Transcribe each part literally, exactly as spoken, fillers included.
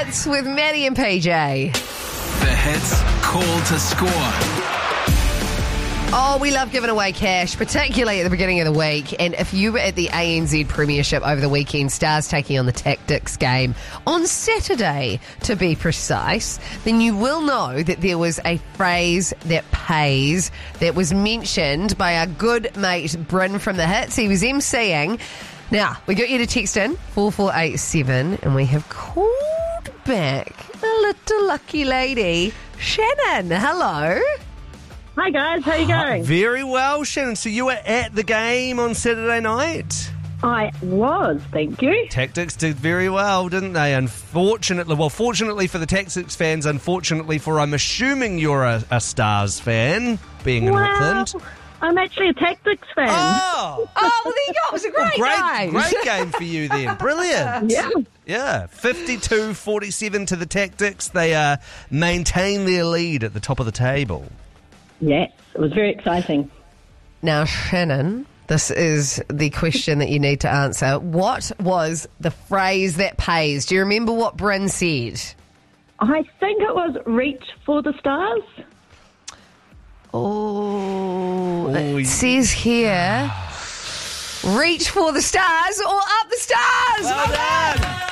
Hits with Maddie and P J. The Hits call to score. Oh, we love giving away cash, particularly at the beginning of the week. And if you were at the A N Z Premiership over the weekend, Stars taking on the Tactics game on Saturday, to be precise, then you will know that there was a phrase that pays that was mentioned by our good mate Bryn from the Hits. He was emceeing. Now, we got you to text in four four eight seven, and we have called back a little lucky lady, Shannon. Hello. Hi guys, how you going? Very well, Shannon. So you were at the game on Saturday night? I was, thank you. Tactics did very well, didn't they? Unfortunately, well, fortunately for the Tactics fans, unfortunately for, I'm assuming you're a, a Stars fan, being in Wow. Auckland. I'm actually a Tactics fan. Oh! Oh, well, there you go. It was a great, Great, game. great game for you then. Brilliant. Yeah. Yeah, fifty-two forty-seven to the Tactics. They uh, maintain their lead at the top of the table. Yes, it was very exciting. Now, Shannon, this is the question that you need to answer. What was the phrase that pays? Do you remember what Bryn said? I think it was Reach for the Stars. Oh, Oh, it yeah. says here, reach for the stars or up the stars. Well done.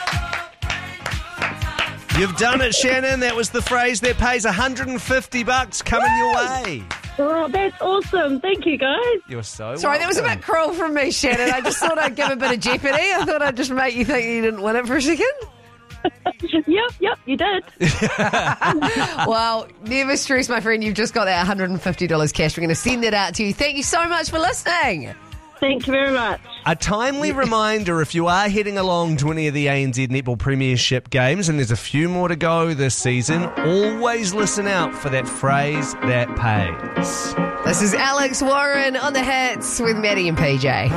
You've done it, Shannon. That was the phrase that pays one hundred fifty bucks coming your way. Oh, that's awesome. Thank you, guys. You're so Sorry, that was a welcome. bit cruel from me, Shannon. I just thought I'd give a bit of jeopardy. I thought I'd just make you think you didn't win it for a second. Yep, yep, you did. Well, never stress, my friend. You've just got that one hundred fifty dollars cash. We're going to send that out to you. Thank you so much for listening. Thank you very much. A timely reminder, if you are heading along to any of the A N Z Netball Premiership games, and there's a few more to go this season, always listen out for that phrase that pays. This is Alex Warren on the Hits with Maddie and P J.